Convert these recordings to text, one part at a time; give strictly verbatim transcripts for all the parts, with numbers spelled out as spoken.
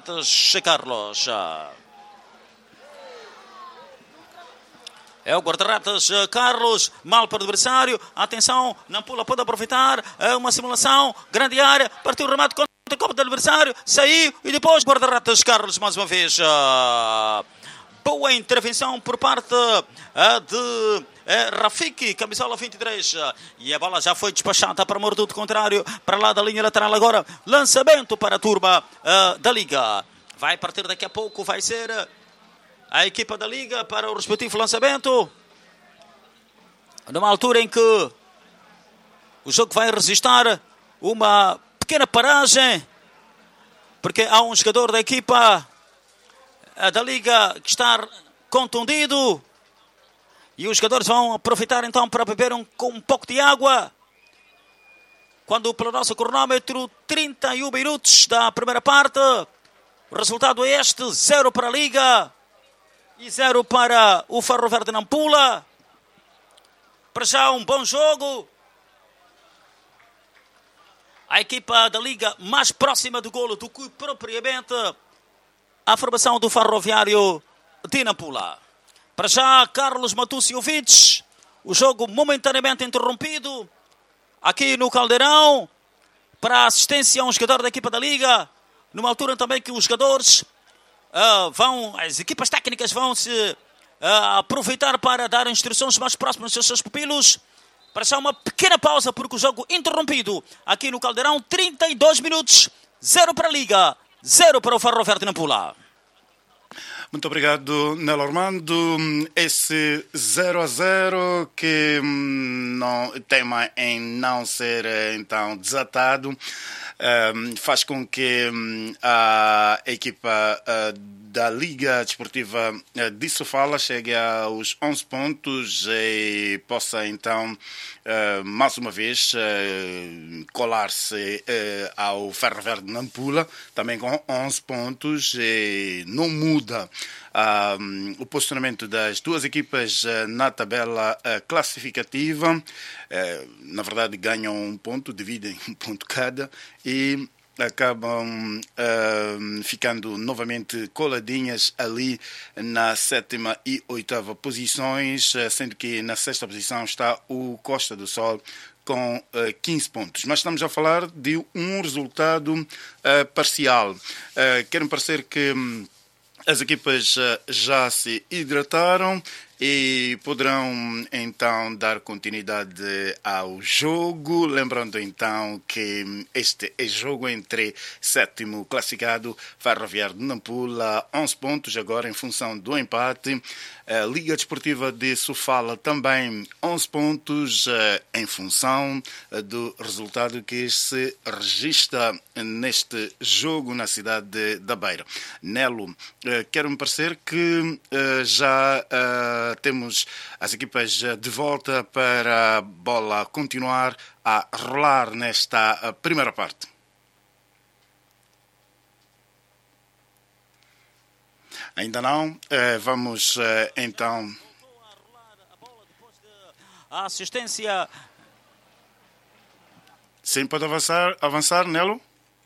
Carlos. É o guarda-redes Carlos, mal para o adversário. Atenção, Nampula pode aproveitar. É uma simulação, grande área. Partiu o remate contra o copo do adversário. Saiu e depois guarda-redes Carlos mais uma vez. Boa intervenção por parte de Rafiki, camisola vinte e três. E a bola já foi despachada para o morduto contrário, para lá da linha lateral agora. Lançamento para a turma da Liga. Vai partir daqui a pouco, vai ser a equipa da Liga para o respectivo lançamento. Numa altura em que o jogo vai resistir uma pequena paragem, porque há um jogador da equipa da Liga que está contundido. E os jogadores vão aproveitar então para beber um, um pouco de água. Quando pelo nosso cronômetro, trinta e um minutos da primeira parte. O resultado é este, zero para a Liga e zero para o Ferroviário de Nampula. Para já um bom jogo. A equipa da Liga mais próxima do golo do que propriamente a formação do Ferroviário de Nampula. Para já, Carlos Matuciovic. O jogo momentaneamente interrompido aqui no Caldeirão para assistência a um jogador da equipa da Liga. Numa altura também que os jogadores uh, vão, as equipas técnicas vão se uh, aproveitar para dar instruções mais próximas aos seus pupilos. Para já uma pequena pausa porque o jogo interrompido aqui no Caldeirão. trinta e dois minutos, zero para a Liga, zero para o Ferroviário de Nampula. Muito obrigado, Nelo Armando. Esse zero a zero que não, tema em não ser então desatado um, faz com que um, a equipa uh, da Liga Desportiva de Sofala chegue aos onze pontos e possa então uh, mais uma vez uh, colar-se uh, ao Ferroviário de Nampula também com onze pontos e não muda Um, o posicionamento das duas equipas uh, na tabela uh, classificativa. Uh, na verdade ganham um ponto, dividem um ponto cada e acabam uh, ficando novamente coladinhas ali na sétima e oitava posições, uh, sendo que na sexta posição está o Costa do Sol com uh, quinze pontos. Mas estamos a falar de um resultado uh, parcial. Uh, quero-me parecer que um, as equipas já se hidrataram e poderão então dar continuidade ao jogo. Lembrando então que este é jogo entre sétimo classificado Ferroviário de Nampula, onze pontos agora em função do empate. A Liga Desportiva de Sofala também onze pontos em função do resultado que se registra neste jogo na cidade da Beira. Nelo, quero-me parecer que já temos as equipas de volta para a bola continuar a rolar nesta primeira parte. Ainda não. Vamos então. A assistência. Sim, pode avançar, avançar, Nelo?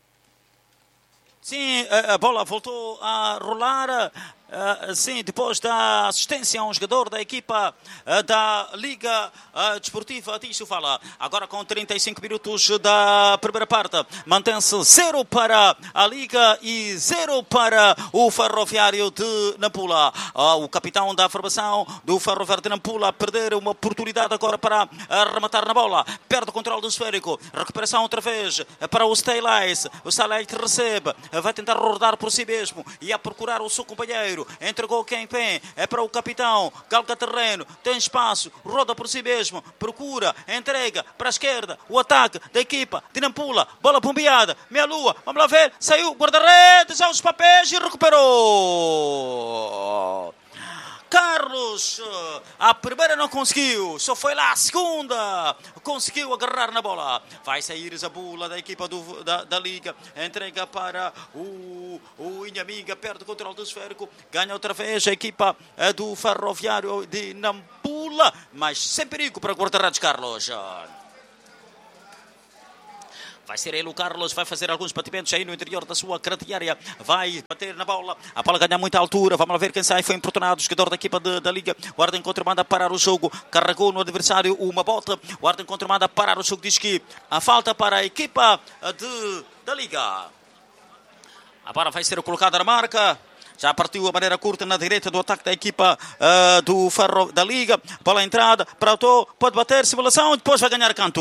Sim, a bola voltou a rolar. Uh, sim, depois da assistência a um jogador da equipa uh, da Liga uh, Desportiva de Sofala. Agora com trinta e cinco minutos da primeira parte, mantém-se zero para a Liga e zero para o Ferroviário de Nampula. Uh, o capitão da formação do Ferroviário de Nampula a perder uma oportunidade agora para uh, rematar na bola. Perde o controle do esférico. Recuperação outra vez para o Steylice. O Steylice recebe, vai tentar rodar por si mesmo e a procurar o seu companheiro. Entregou quem tem, é para o capitão, galga terreno, tem espaço, roda por si mesmo, procura, entrega para a esquerda, o ataque da equipa de Nampula, bola bombeada, meia lua, vamos lá ver, saiu, guarda-redes aos papéis e recuperou. Carlos, a primeira não conseguiu, só foi lá a segunda, conseguiu agarrar na bola. Vai sair Zabula da equipa do, da, da Liga, entrega para o, o Inhamiga, perde o controle do esférico, ganha outra vez a equipa do Ferroviário de Nampula, mas sem perigo para o guarda-redes Carlos. Vai ser ele o Carlos, vai fazer alguns batimentos aí no interior da sua grande área. Vai bater na bola. A bola ganha muita altura. Vamos lá ver quem sai. Foi importunado o jogador da equipa de, da Liga. O árbitro encontra manda parar o jogo. Carregou no adversário uma bota. O árbitro encontra manda parar o jogo. Diz que a falta para a equipa de, da Liga. A bola vai ser colocada na marca. Já partiu a maneira curta na direita do ataque da equipa uh, do Ferro da Liga. Bola entrada para o Tô. Pode bater, simulação. Depois vai ganhar canto.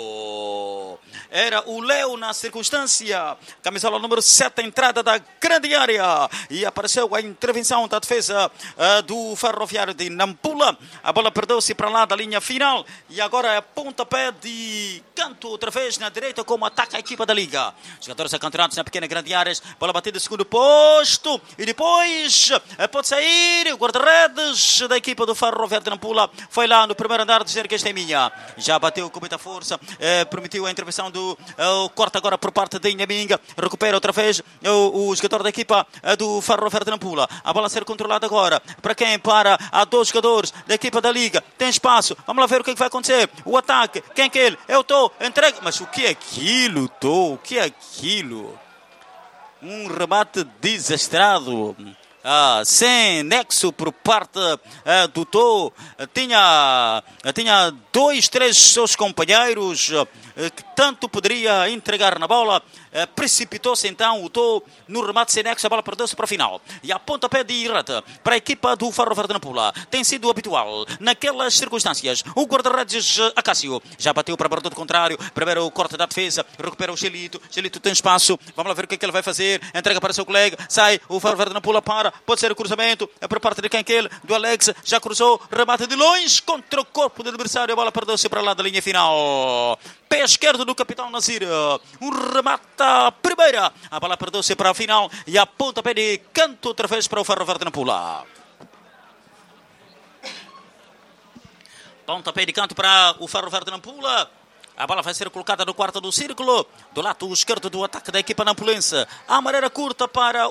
Era o Leo na circunstância. Camisola número sete, entrada da grande área. E apareceu a intervenção da defesa uh, do Ferroviário de Nampula. A bola perdeu-se para lá da linha final. E agora é pontapé de canto outra vez na direita, como ataca a equipa da Liga. Jogadores acantonados na pequena grande área. Bola batida segundo posto. E depois uh, pode sair o guarda-redes da equipa do Ferroviário de Nampula. Foi lá no primeiro andar dizer que esta é minha. Já bateu com muita força. Uh, permitiu a intervenção do Uh, corta agora por parte de Inhaminga, recupera outra vez o, o jogador da equipa uh, do Ferroviário de Nampula. A bola a ser controlada agora, para quem? Para há dois jogadores da equipa da Liga, tem espaço, vamos lá ver o que, é que vai acontecer. O ataque, quem é que ele? Eu estou, entrega, mas o que é aquilo, Tô? O que é aquilo? Um remate desastrado. Ah, sem nexo por parte ah, do Tô. Tinha, tinha dois, três seus companheiros ah, que tanto poderia entregar na bola. Ah, precipitou-se então o Tô no remate sem nexo. A bola perdeu-se para a final. E a pontapé de irrata para a equipa do Ferroviário de Nampula. Tem sido habitual naquelas circunstâncias. O guarda-redes Acácio já bateu para o bordão contrário. Primeiro o corte da defesa. Recupera o Gelito. Gelito tem espaço. Vamos lá ver o que é que ele vai fazer. Entrega para o seu colega. Sai o Ferroviário de Nampula para. Pode ser o cruzamento, é por parte de quem que ele, do Alex, já cruzou, remate de longe contra o corpo do adversário, a bola perdeu-se para lá da linha final. Pé esquerdo do capitão Nazir, um remate à primeira, a bola perdeu-se para a final e a pontapé de canto outra vez para o Ferroviário de Nampula. Pontapé de canto para o Ferroviário de Nampula. A bola vai ser colocada no quarto do círculo, do lado esquerdo do ataque da equipa nampulense. A maneira curta para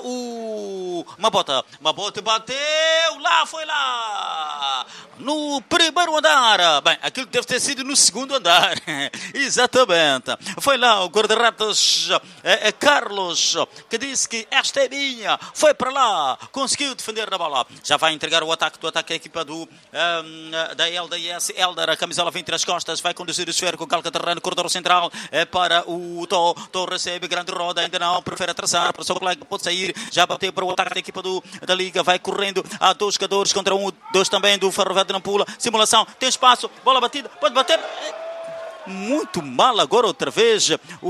o Mabota. Mabota bateu, lá foi lá. No primeiro andar. Bem, aquilo deve ter sido no segundo andar. Exatamente. Foi lá o guarda-redes é, é Carlos, que disse que esta é minha. Foi para lá, conseguiu defender a bola. Já vai entregar o ataque do ataque da equipa do, um, da L D S. Elder, a camisola vinte nas costas, vai conduzir o esférico, calca terreno, corredor central é para o Tó. Tó recebe grande roda, ainda não, prefere atrasar para o seu colega, pode sair, já bateu para o ataque da equipa do, da Liga, vai correndo, há dois jogadores contra um, dois também do Ferroviário de Nampula, simulação, tem espaço, bola batida, pode bater, muito mal agora outra vez,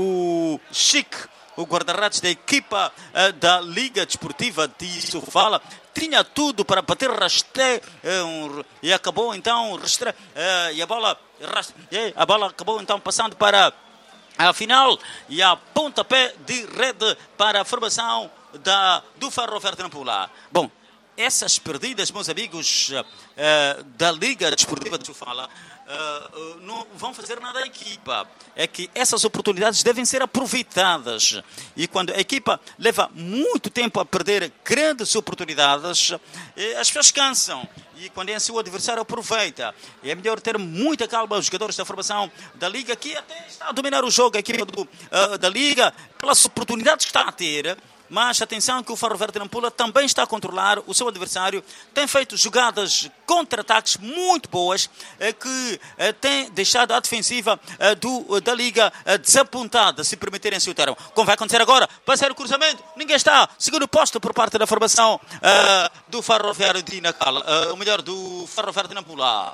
o Chic, o guarda-redes da equipa uh, da Liga Desportiva de Sofala, tinha tudo para bater rasteiro um, e acabou então rasteiro, uh, e a bola rasteiro, a bola acabou então passando para a final e a pontapé de rede para a formação da, do Ferroviário de Nampula. Bom, essas perdidas, meus amigos uh, da Liga Desportiva de Sofala, Uh, uh, não vão fazer nada à equipa. É que essas oportunidades devem ser aproveitadas. E quando a equipa leva muito tempo a perder grandes oportunidades, eh, as pessoas cansam. E quando é assim, o adversário aproveita. E é melhor ter muita calma os jogadores da formação da Liga, que até está a dominar o jogo, a equipa do, uh, da Liga, pelas oportunidades que está a ter. Mas atenção que o Ferroviário de Nampula também está a controlar o seu adversário. Tem feito jogadas contra-ataques muito boas, eh, que eh, tem deixado a defensiva eh, do, da Liga eh, desapontada, se permitirem se o termo. Como vai acontecer agora? Vai ser o cruzamento. Ninguém está. Segundo posto por parte da formação eh, do Ferroviário de Nacala. Eh, ou melhor, do Ferroviário de Nampula.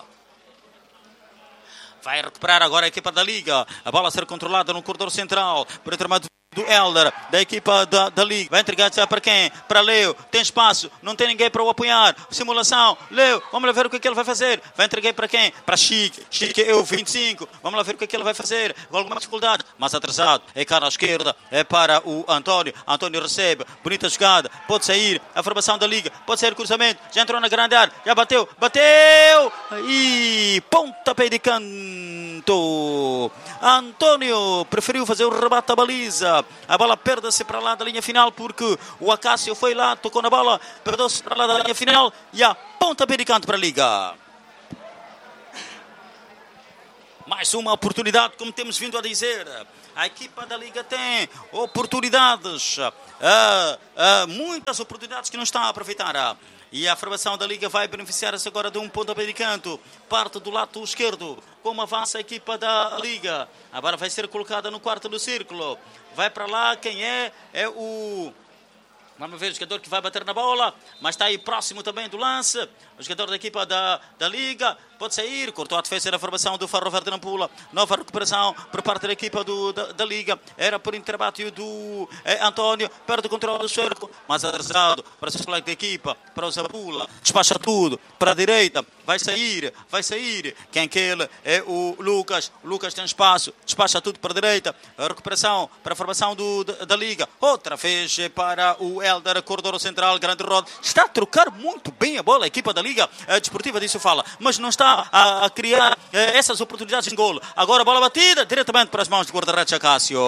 Vai recuperar agora a equipa da Liga. A bola a ser controlada no corredor central. Por intermédio do Elder, da equipa da, da Liga. Vai entregar para quem? Para Leo. Tem espaço, não tem ninguém para o apoiar. Simulação, Leo, vamos lá ver o que, é que ele vai fazer. Vai entregar para quem? Para Chique. Chique é o vinte e cinco. Vamos lá ver o que, é que ele vai fazer. Com alguma dificuldade, mas atrasado. É cara à esquerda, é para o António. António recebe, bonita jogada. Pode sair a formação da Liga. Pode sair o cruzamento. Já entrou na grande área. Já bateu, bateu. E pontapé de canto. António preferiu fazer o rebate à baliza. A bola perde-se para lá da linha final porque o Acácio foi lá, tocou na bola, perdeu-se para lá da linha final e a pontapé de canto para a Liga. Mais uma oportunidade, como temos vindo a dizer. A equipa da Liga tem oportunidades, uh, uh, muitas oportunidades que não está a aproveitar. E a formação da Liga vai beneficiar-se agora de um pontapé de canto. Parte do lado esquerdo, como avança a equipa da Liga. Agora vai ser colocada no quarto do círculo. Vai para lá, quem é? É o... Vamos ver o jogador que vai bater na bola, mas está aí próximo também do lance. O jogador da equipa da, da Liga pode sair, cortou a defesa da formação do Ferroviário de Nampula. Nova recuperação por parte da equipa do, da, da Liga. Era por interbátio do é, António, perde o controle do cerco, mas atrasado para o seu colega da equipa, para o Zabula. Despacha tudo para a direita, vai sair, vai sair. Quem que ele? É o Lucas. O Lucas tem espaço, despacha tudo para a direita. A recuperação para a formação do, da, da Liga. Outra vez para o Elder, corredor central, grande roda. Está a trocar muito bem a bola a equipa da Liga a Desportiva, disso fala, mas não está a, a criar eh, essas oportunidades de golo. Agora a bola batida diretamente para as mãos do guarda-redes Acácio.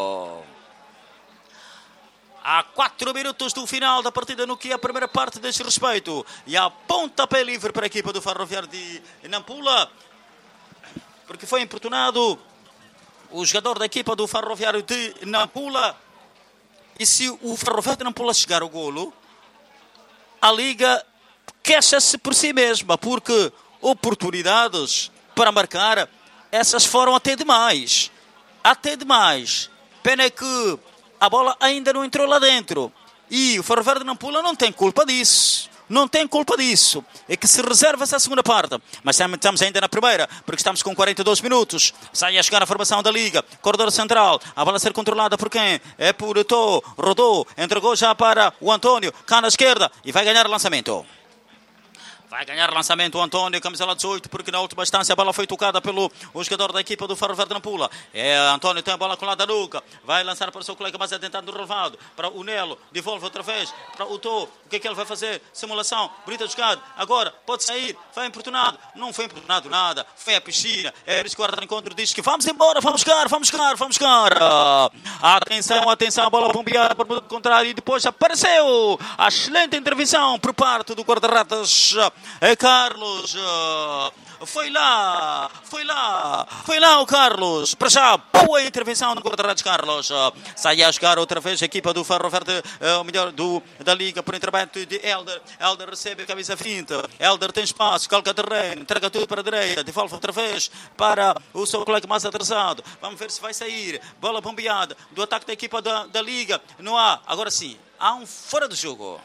Há quatro minutos do final da partida no que é a primeira parte deste respeito. E há pontapé livre para a equipa do Ferroviário de Nampula, porque foi importunado o jogador da equipa do Ferroviário de Nampula. E se o Ferroviário de Nampula chegar ao golo, a Liga queixa-se por si mesma, porque oportunidades para marcar, essas foram até demais. Até demais. Pena é que a bola ainda não entrou lá dentro. E o Ferroviário de Nampula não tem culpa disso. Não tem culpa disso. É que se reserva essa segunda parte. Mas estamos ainda na primeira, porque estamos com quarenta e dois minutos. Sai a chegar a formação da Liga. Corredor central. A bola a ser controlada por quem? É por Tô. Rodou. Entregou já para o António. Cá na esquerda. E vai ganhar o lançamento. Vai ganhar lançamento o António, camisola dezoito, porque na última instância a bola foi tocada pelo o jogador da equipa do Ferroviário de Nampula. É, António tem a bola colada na nuca. Vai lançar para o seu colega mais adiantado no relevado. Para o Nelo, devolve outra vez. Para o Tô, o que é que ele vai fazer? Simulação, bonita jogada. Agora, pode sair, vai importunado. Não foi importunado nada, foi à piscina. É isso que o guarda de encontro diz que vamos embora, vamos jogar, vamos jogar, vamos jogar. Atenção, atenção, a bola bombeada para o contrário. E depois apareceu a excelente intervenção por parte do guarda-redes É Carlos, foi lá, foi lá, foi lá o Carlos. Para já, boa intervenção do guarda-redes Carlos. Sai a jogar outra vez a equipa do Ferroviário, o melhor do, da Liga, por intervento de Elder. Elder recebe a camisa vinte. Elder tem espaço, calca terreno, entrega tudo para a direita, devolve outra vez para o seu colega mais atrasado. Vamos ver se vai sair. Bola bombeada do ataque da equipa da, da Liga. Não há, agora sim, há um fora do jogo.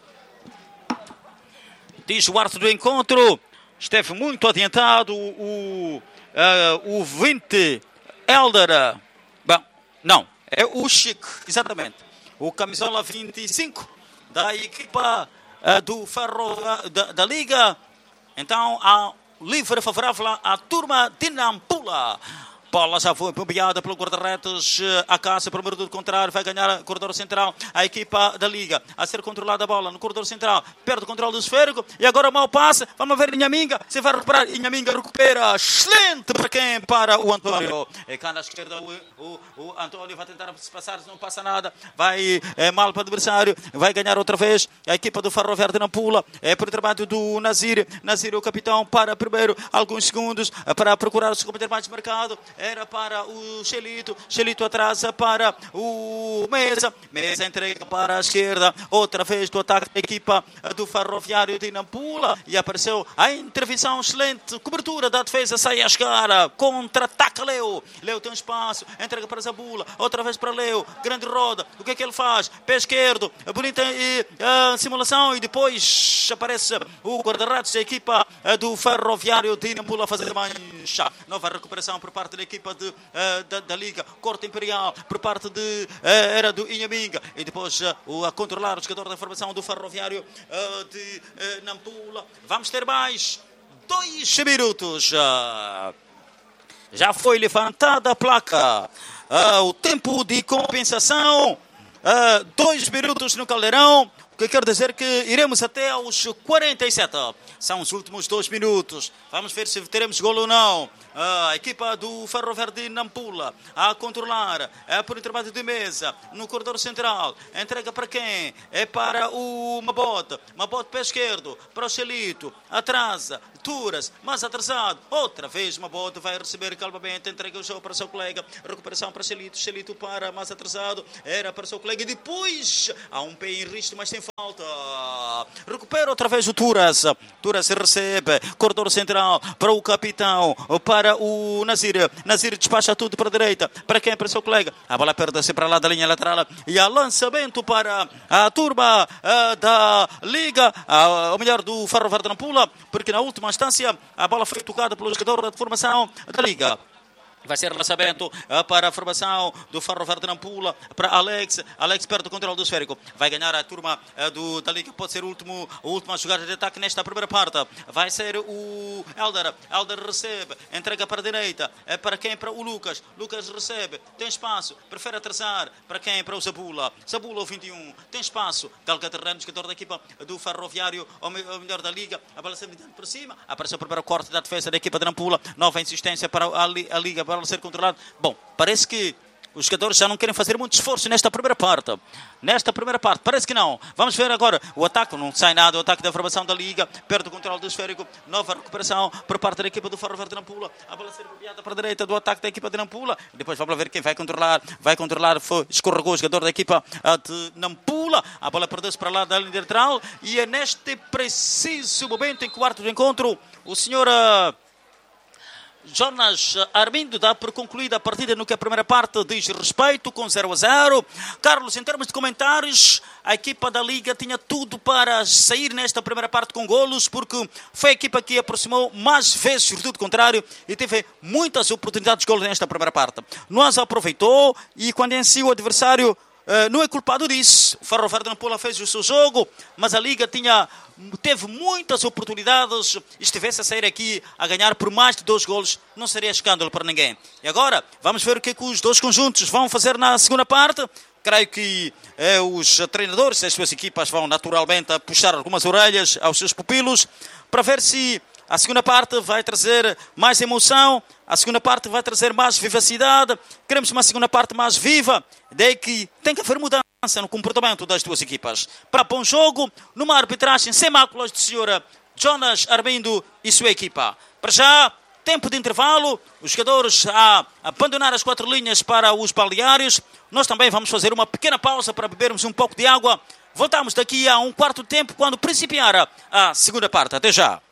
Diz o árbitro do encontro, esteve muito adiantado o, uh, o vinte, Elder, bom, não, é o Chico, exatamente, o camisola vinte e cinco da equipa uh, do Ferro, uh, da, da Liga. Então há livre favorável à turma de Nampula. Bola já foi bombeada pelo guarda-redes Acácio, primeiro do contrário, vai ganhar o corredor central, a equipa da Liga, a ser controlada a bola no corredor central, perde o controle do esférico, e agora mal passe, vamos ver Inhaminga, se vai recuperar, Inhaminga recupera, excelente para quem? Para o António, e cá na esquerda o, o, o António vai tentar se passar, não passa nada, vai é, mal para o adversário, vai ganhar outra vez, a equipa do Ferroviário de Nampula, é por trabalho do Nazir, Nazir o capitão, para primeiro alguns segundos, para procurar o seu companheiro mais marcado, era para o Xelito, Xelito atrasa para o Mesa, Mesa entrega para a esquerda, outra vez do ataque da equipa do Ferroviário de Nampula, e apareceu a intervenção excelente, cobertura da defesa, sai a chegar, contra-ataca Leo, Leo tem espaço, entrega para Zabula, outra vez para Leo, grande roda, o que é que ele faz? Pé esquerdo, bonita e, uh, simulação, e depois aparece o guarda-redes da equipa do Ferroviário de Nampula a fazer mancha, nova recuperação por parte da equipa De, uh, da, da Liga, corte imperial por parte de uh, era do Inhaminga, e depois uh, o, a controlar o jogador da formação do Ferroviário uh, de uh, Nampula. Vamos ter mais dois minutos. Uh, já foi levantada a placa, uh, o tempo de compensação, uh, dois minutos no Caldeirão. O que quer dizer que iremos até aos quarenta e sete. São os últimos dois minutos. Vamos ver se teremos gol ou não. A equipa do Ferroviário de Nampula a controlar. É por intervalo de mesa. No corredor central. Entrega para quem? É para o Mabote. Mabote pé esquerdo. Para o Xelito. Atrasa. Turas. Mais atrasado. Outra vez Mabote vai receber calmamente. Entrega o jogo para o seu colega. Recuperação para Xelito. Xelito para mais atrasado. Era para o seu colega. E depois há um pé em risco, mas tem falta. Recupera outra vez o Turas. Turas recebe. Corredor central para o capitão. Para o Nazir. Nazir despacha tudo para a direita. Para quem? Para o seu colega. A bola perde-se para lá da linha lateral. E há lançamento para a turma uh, da Liga. Uh, ou melhor, do Ferroviário de Nampula. Porque na última instância a bola foi tocada pelo jogador de formação da Liga. Vai ser lançamento uh, para a formação do Ferroviário de Nampula, para Alex. Alex perde o controle do esférico. Vai ganhar a turma uh, do, da Liga. Pode ser o último, a última jogada de ataque nesta primeira parte. Vai ser o Elder. Elder recebe, entrega para a direita. É para quem? Para o Lucas. Lucas recebe, tem espaço, prefere atrasar. Para quem? Para o Zabula. Zabula, o vinte e um, tem espaço. Galga Terreno, jogador da equipa do Ferroviário, ou melhor da Liga. A bola sempre por cima. Apareceu o primeiro corte da defesa da equipa de Nampula. Nova insistência para a, a Liga. Para ser controlado. Bom, parece que os jogadores já não querem fazer muito esforço nesta primeira parte. Nesta primeira parte, parece que não. Vamos ver agora o ataque. Não sai nada. O ataque da formação da Liga. Perde o controle do esférico. Nova recuperação por parte da equipa do Ferroviário de Nampula. A bola ser enviada para a direita do ataque da equipa de Nampula. Depois vamos ver quem vai controlar. Vai controlar. Foi, escorregou o jogador da equipa de Nampula. A bola perdeu-se para lá da linha lateral. E é neste preciso momento, em quarto de encontro, o senhor... Jonas Armindo dá por concluída a partida no que a primeira parte diz respeito, com zero a zero. Carlos, em termos de comentários, a equipa da Liga tinha tudo para sair nesta primeira parte com golos, porque foi a equipa que aproximou mais vezes o do contrário e teve muitas oportunidades de golos nesta primeira parte. Não as aproveitou e quando em si o adversário uh, não é culpado disso. O Ferroviário de Nampula fez o seu jogo, mas a Liga tinha... teve muitas oportunidades. Estivesse a sair aqui a ganhar por mais de dois golos, não seria escândalo para ninguém. E agora, vamos ver o que, é que os dois conjuntos vão fazer na segunda parte. Creio que eh, os treinadores das suas equipas vão naturalmente puxar algumas orelhas aos seus pupilos para ver se a segunda parte vai trazer mais emoção, a segunda parte vai trazer mais vivacidade. Queremos uma segunda parte mais viva, daí que tem que haver mudança no comportamento das duas equipas. Para bom jogo, numa arbitragem sem máculas do senhor Jonas Armindo e sua equipa. Para já, tempo de intervalo, os jogadores a abandonar as quatro linhas para os balneários. Nós também vamos fazer uma pequena pausa para bebermos um pouco de água. Voltamos daqui a um quarto de tempo, quando principiar a segunda parte. Até já.